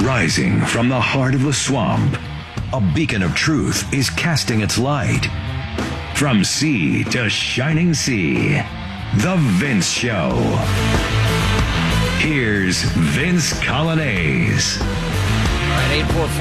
Rising from the heart of the swamp, a beacon of truth is casting its light. From sea to shining sea, The Vince Show. Here's Vince Coglianese. All right,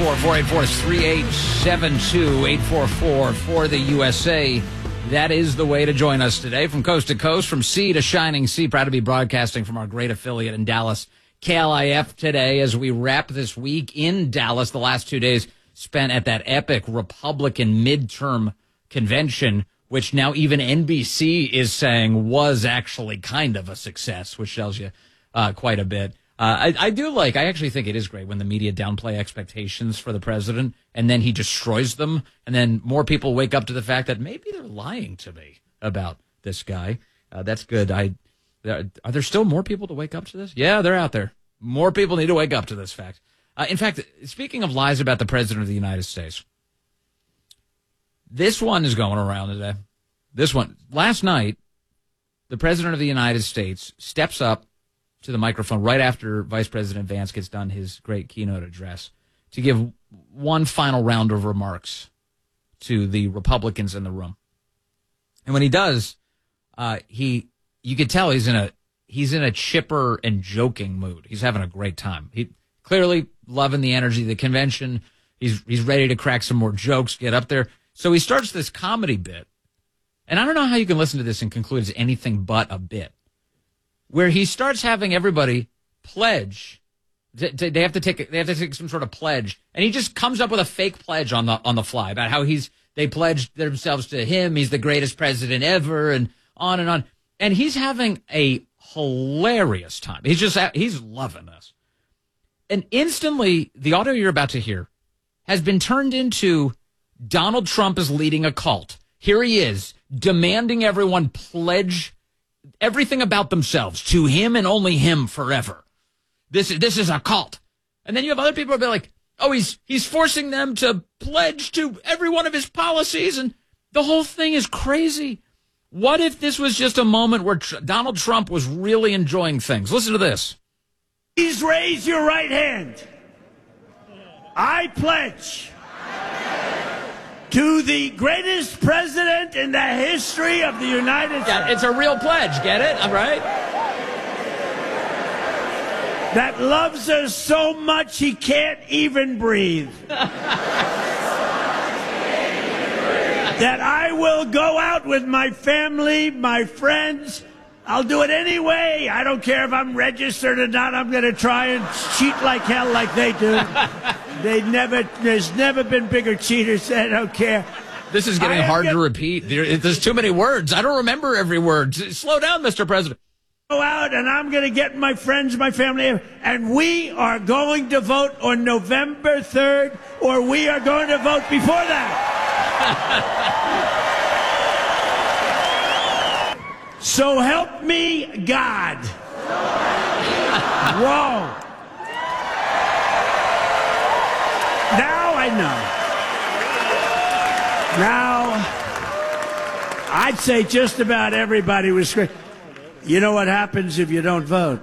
844-484-3872, 844 for the USA. That is the way to join us today. From coast to coast, from sea to shining sea. Proud to be broadcasting from our great affiliate in Dallas, KLIF, today as we wrap this week in Dallas. The last 2 days spent at that epic Republican midterm convention, which now even NBC is saying was actually kind of a success, which tells you quite a bit. I actually think it is great when the media downplay expectations for the president and then he destroys them. And then more people wake up to the fact that maybe they're lying to me about this guy. That's good. Are there still more people to wake up to this? Yeah, they're out there. More people need to wake up to this fact. In fact, speaking of lies about the president of the United States, this one is going around today. This one. Last night, the president of the United States steps up to the microphone right after Vice President Vance gets done his great keynote address to give one final round of remarks to the Republicans in the room. And when he does, you could tell he's in a chipper and joking mood. He's having a great time. He clearly loving the energy of the convention. He's ready to crack some more jokes, get up there. So he starts this comedy bit. And I don't know how you can listen to this and conclude it's anything but a bit, where he starts having everybody pledge. They have to take some sort of pledge, and he just comes up with a fake pledge on the fly about how they pledged themselves to him. He's the greatest president ever, and on and on. And he's having a hilarious time. He's loving this. And instantly, the audio you're about to hear has been turned into Donald Trump is leading a cult. Here he is demanding everyone pledge everything about themselves to him and only him forever. This is a cult. And then you have other people who be like, oh, he's forcing them to pledge to every one of his policies, and the whole thing is crazy. What if this was just a moment where Donald Trump was really enjoying things? Listen to this. Please raise your right hand. I pledge to the greatest president in the history of the United States. Yeah, it's a real pledge. Get it? All right. That loves us so much he can't even breathe. That I will go out with my family, my friends. I'll do it anyway. I don't care if I'm registered or not. I'm going to try and cheat like hell like they do. There's never been bigger cheaters. I don't care. This is getting hard to repeat. There's too many words. I don't remember every word. Slow down, Mr. President. Go out and I'm going to get my friends, my family, and we are going to vote on November 3rd, or we are going to vote before that. So help me God. Whoa. Now I know. Now, I'd say just about everybody was screaming. You know what happens if you don't vote?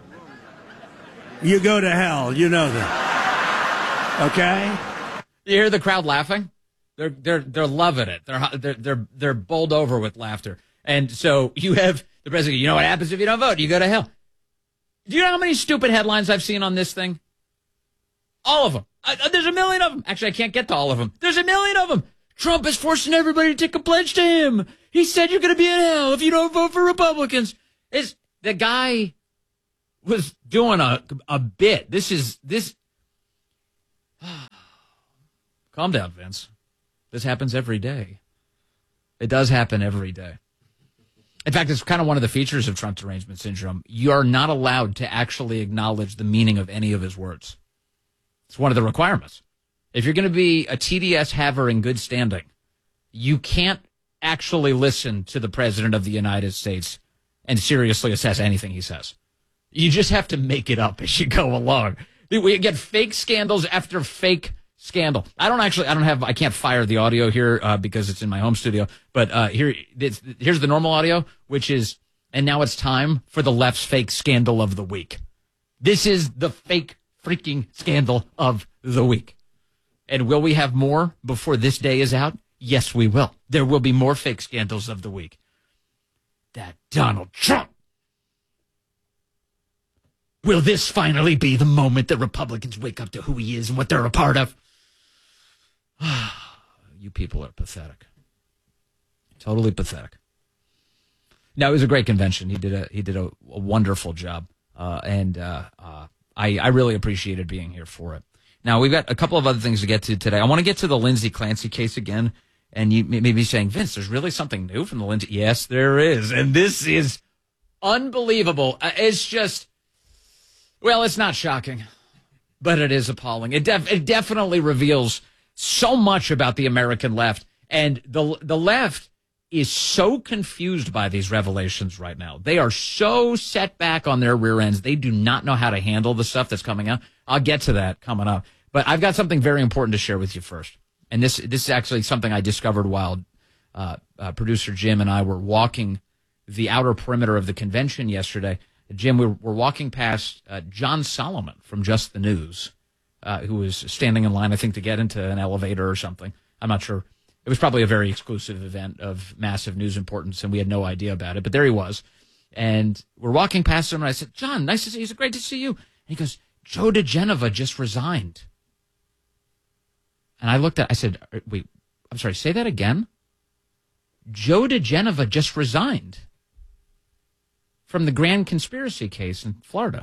You go to hell. You know that. Okay? You hear the crowd laughing? They're loving it. They're bowled over with laughter. And so you have the president. You know what happens if you don't vote? You go to hell. Do you know how many stupid headlines I've seen on this thing? All of them. There's a million of them. Actually, I can't get to all of them. There's a million of them. Trump is forcing everybody to take a pledge to him. He said you're going to be in hell if you don't vote for Republicans. The guy was doing a bit. This. Calm down, Vince. This happens every day. It does happen every day. In fact, it's kind of one of the features of Trump derangement syndrome. You are not allowed to actually acknowledge the meaning of any of his words. It's one of the requirements. If you're going to be a TDS haver in good standing, you can't actually listen to the president of the United States and seriously assess anything he says. You just have to make it up as you go along. We get fake scandals after fake scandal. I can't fire the audio here because it's in my home studio. But here's the normal audio, which is, and now it's time for the left's fake scandal of the week. This is the fake freaking scandal of the week. And will we have more before this day is out? Yes, we will. There will be more fake scandals of the week. That Donald Trump. Will this finally be the moment that Republicans wake up to who he is and what they're a part of? You people are pathetic. Totally pathetic. Now, it was a great convention. He did a wonderful job. I really appreciated being here for it. Now, we've got a couple of other things to get to today. I want to get to the Lindsay Clancy case again. And you may be saying, Vince, there's really something new from the Lindsay. Yes, there is. And this is unbelievable. It's just, well, it's not shocking, but it is appalling. It definitely reveals so much about the American left. And the left is so confused by these revelations right now. They are so set back on their rear ends. They do not know how to handle the stuff that's coming out. I'll get to that coming up. But I've got something very important to share with you first. And this is actually something I discovered while producer Jim and I were walking the outer perimeter of the convention yesterday. Jim, we're walking past John Solomon from Just the News, who was standing in line, I think, to get into an elevator or something. I'm not sure. It was probably a very exclusive event of massive news importance, and we had no idea about it. But there he was. And we're walking past him, and I said, John, nice to see you. It's great to see you. And he goes, Joe DeGenova just resigned. And I looked I said, wait, I'm sorry, say that again? Joe DeGenova just resigned from the grand conspiracy case in Florida.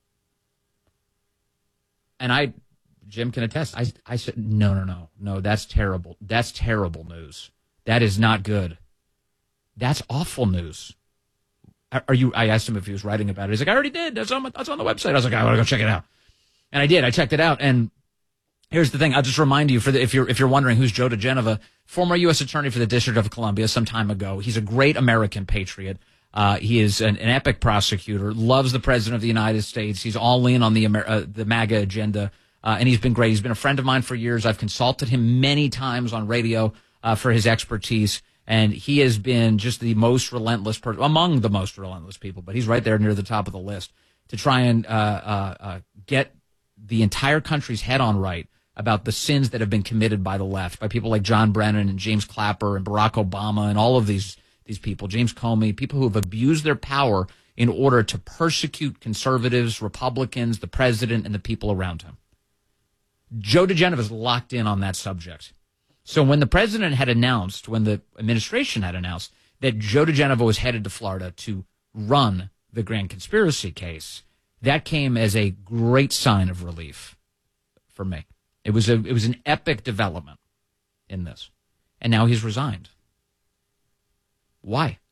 And Jim can attest, I said, no, that's terrible. That's terrible news. That is not good. That's awful news. I asked him if he was writing about it. He's like, I already did. That's on the website. I was like, I want to go check it out. And I did. I checked it out. And here's the thing. I'll just remind you, if you're wondering who's Joe DeGenova, former U.S. Attorney for the District of Columbia some time ago. He's a great American patriot. He is an epic prosecutor, loves the President of the United States. He's all in on the MAGA agenda, and he's been great. He's been a friend of mine for years. I've consulted him many times on radio for his expertise, and he has been just the most relentless person, among the most relentless people, but he's right there near the top of the list to try and get the entire country's head on right about the sins that have been committed by the left, by people like John Brennan and James Clapper and Barack Obama and all of these people, James Comey, people who have abused their power in order to persecute conservatives, Republicans, the president, and the people around him. Joe DeGenova is locked in on that subject. So when the president had announced, when the administration had announced that Joe DeGenova was headed to Florida to run the grand conspiracy case, that came as a great sign of relief for me. It was an epic development in this. And now he's resigned. Why?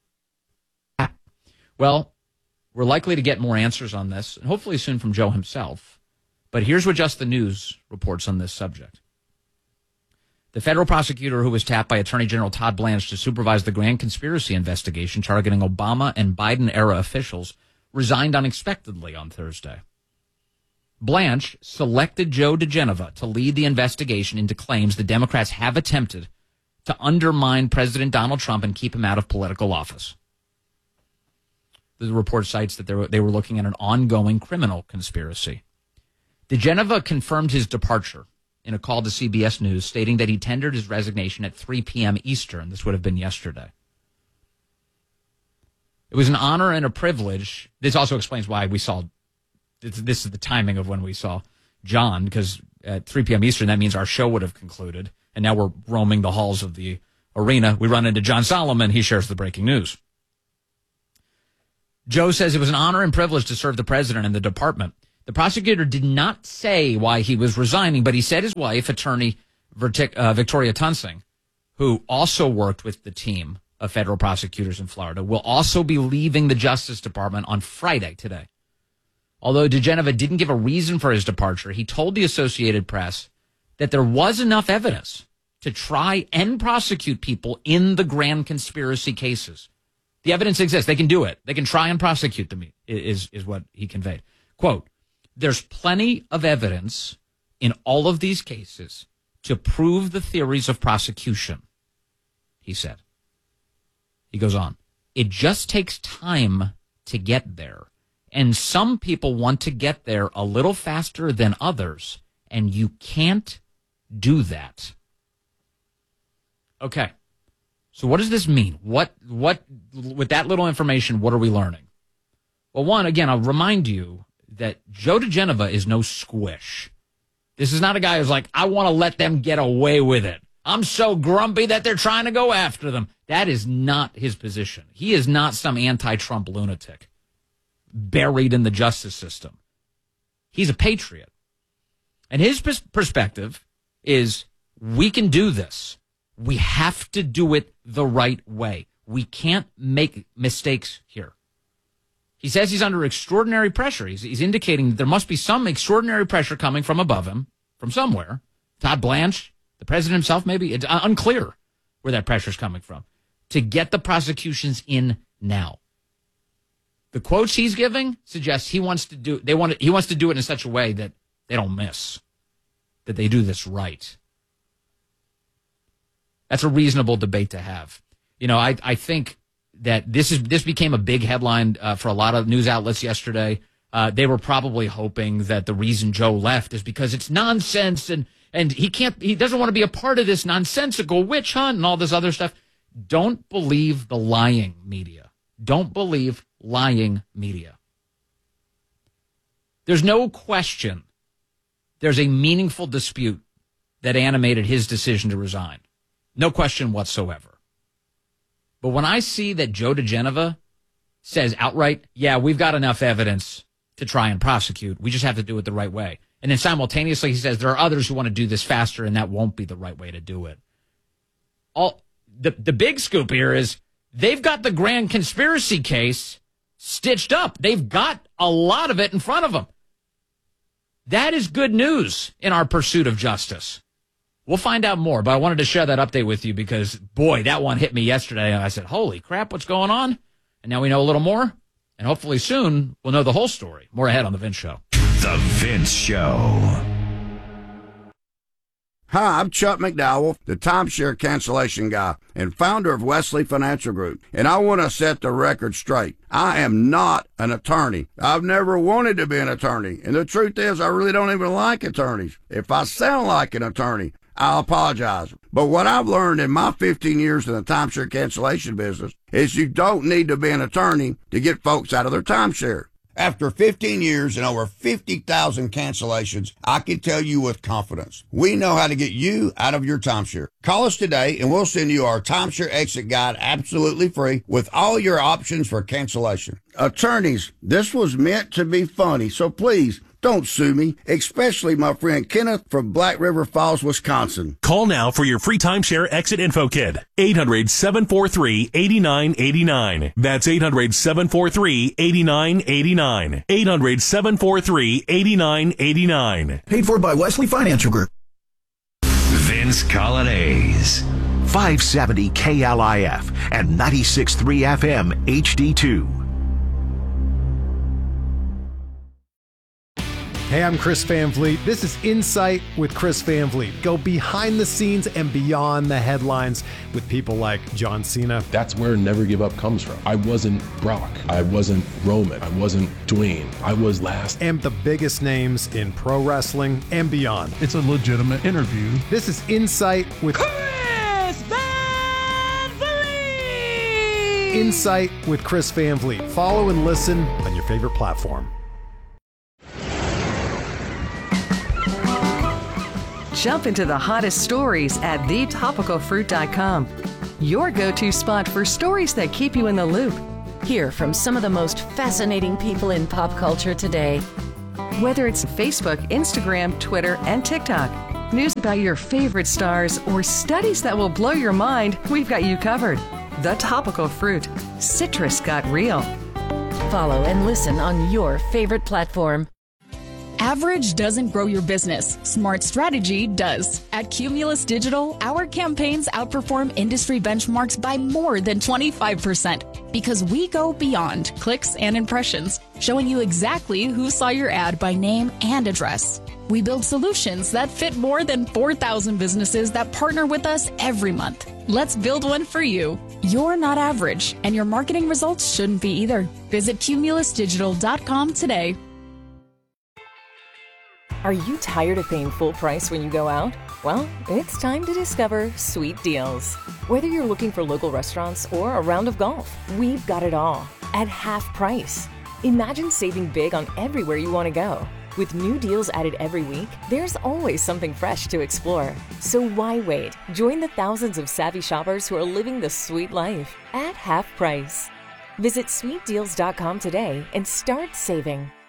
Well, we're likely to get more answers on this, and hopefully soon from Joe himself. But here's what Just the News reports on this subject. The federal prosecutor who was tapped by Attorney General Todd Blanche to supervise the grand conspiracy investigation targeting Obama and Biden-era officials resigned unexpectedly on Thursday. Blanche selected Joe DeGenova to lead the investigation into claims the Democrats have attempted to undermine President Donald Trump and keep him out of political office. The report cites that they were looking at an ongoing criminal conspiracy. DeGenova confirmed his departure in a call to CBS News, stating that he tendered his resignation at 3 p.m. Eastern. This would have been yesterday. It was an honor and a privilege. This also explains why we saw, this is the timing of when we saw John, because at 3 p.m. Eastern, that means our show would have concluded. And now we're roaming the halls of the arena. We run into John Solomon. He shares the breaking news. Joe says it was an honor and privilege to serve the president and the department. The prosecutor did not say why he was resigning, but he said his wife, attorney Victoria Tunsing, who also worked with the team of federal prosecutors in Florida, will also be leaving the Justice Department on Friday today. Although DeGenova didn't give a reason for his departure, he told the Associated Press that there was enough evidence to try and prosecute people in the grand conspiracy cases. The evidence exists. They can do it. They can try and prosecute them, is what he conveyed. Quote, there's plenty of evidence in all of these cases to prove the theories of prosecution, he said. He goes on, it just takes time to get there, And some people want to get there a little faster than others, and you can't do that. Okay. So what does this mean? What with that little information, what are we learning? Well, one, again, I'll remind you that Joe diGenova is no squish. This is not a guy who's like, I want to let them get away with it. I'm so grumpy that they're trying to go after them. That is not his position. He is not some anti-Trump lunatic buried in the justice system. He's a patriot. And his perspective is, we can do this. We have to do it the right way. We can't make mistakes here. He says he's under extraordinary pressure. He's indicating that there must be some extraordinary pressure coming from above him, from somewhere. Todd Blanche, the president himself, maybe. It's unclear where that pressure's coming from, to get the prosecutions in now. The quotes he's giving suggest he wants to do it in such a way that they don't miss, that they do this right. That's a reasonable debate to have. You know, I think that this became a big headline for a lot of news outlets yesterday. They were probably hoping that the reason Joe left is because it's nonsense and he doesn't want to be a part of this nonsensical witch hunt and all this other stuff. Don't believe the lying media. Don't believe lying media. There's no question there's a meaningful dispute that animated his decision to resign. No question whatsoever. But when I see that Joe diGenova says outright, yeah, we've got enough evidence to try and prosecute, we just have to do it the right way. And then simultaneously he says there are others who want to do this faster and that won't be the right way to do it. The big scoop here is they've got the grand conspiracy case stitched up. They've got a lot of it in front of them. That is good news in our pursuit of justice. We'll find out more, but I wanted to share that update with you because, boy, that one hit me yesterday. And I said, holy crap, what's going on? And now we know a little more. And hopefully soon we'll know the whole story. More ahead on The Vince Show. The Vince Show. Hi, I'm Chuck McDowell, the timeshare cancellation guy and founder of Wesley Financial Group. And I want to set the record straight. I am not an attorney. I've never wanted to be an attorney. And the truth is, I really don't even like attorneys. If I sound like an attorney, I apologize. But what I've learned in my 15 years in the timeshare cancellation business is you don't need to be an attorney to get folks out of their timeshare. After 15 years and over 50,000 cancellations, I can tell you with confidence, we know how to get you out of your timeshare. Call us today and we'll send you our timeshare exit guide absolutely free with all your options for cancellation. Attorneys, this was meant to be funny, so please don't sue me, especially my friend Kenneth from Black River Falls, Wisconsin. Call now for your free timeshare exit info kit. 800-743-8989. That's 800-743-8989. 800-743-8989. Paid for by Wesley Financial Group. Vince Colonnese. 570 KLIF and 96.3 FM HD2. Hey, I'm Chris Van Vliet. This is Insight with Chris Van Vliet. Go behind the scenes and beyond the headlines with people like John Cena. That's where Never Give Up comes from. I wasn't Brock. I wasn't Roman. I wasn't Dwayne. I was last. And the biggest names in pro wrestling and beyond. It's a legitimate interview. This is Insight with Chris Van Vliet. Insight with Chris Van Vliet. Follow and listen on your favorite platform. Jump into the hottest stories at thetopicalfruit.com. Your go-to spot for stories that keep you in the loop. Hear from some of the most fascinating people in pop culture today. Whether it's Facebook, Instagram, Twitter, and TikTok. News about your favorite stars or studies that will blow your mind, we've got you covered. The Topical Fruit. Citrus got real. Follow and listen on your favorite platform. Average doesn't grow your business. Smart strategy does. At Cumulus Digital, our campaigns outperform industry benchmarks by more than 25% because we go beyond clicks and impressions, showing you exactly who saw your ad by name and address. We build solutions that fit more than 4,000 businesses that partner with us every month. Let's build one for you. You're not average, and your marketing results shouldn't be either. Visit cumulusdigital.com today. Are you tired of paying full price when you go out? Well, it's time to discover Sweet Deals. Whether you're looking for local restaurants or a round of golf, we've got it all at half price. Imagine saving big on everywhere you want to go. With new deals added every week, there's always something fresh to explore. So why wait? Join the thousands of savvy shoppers who are living the sweet life at half price. Visit sweetdeals.com today and start saving.